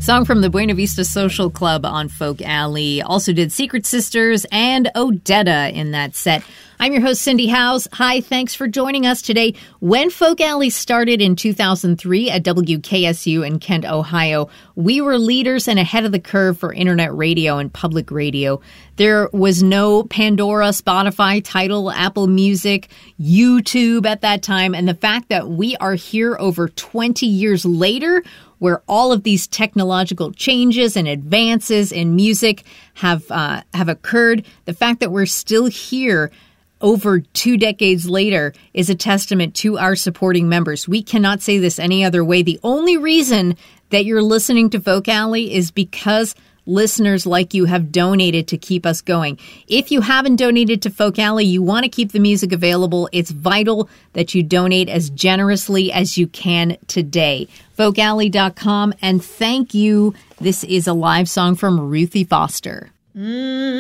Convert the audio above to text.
Song from the Buena Vista Social Club on Folk Alley. Also did Secret Sisters and Odetta in that set. I'm your host, Cindy Howes. Hi, thanks for joining us today. When Folk Alley started in 2003 at WKSU in Kent, Ohio, we were leaders and ahead of the curve for internet radio and public radio. There was no Pandora, Spotify, Tidal, Apple Music, YouTube at that time. And the fact that we are here over 20 years later, where all of these technological changes and advances in music have occurred, the fact that we're still here over 2 decades later is a testament to our supporting members. We cannot say this any other way. The only reason that you're listening to Folk Alley is because listeners like you have donated to keep us going. If you haven't donated to Folk Alley, you want to keep the music available. It's vital that you donate as generously as you can today. Folkalley.com, and thank you. This is a live song from Ruthie Foster.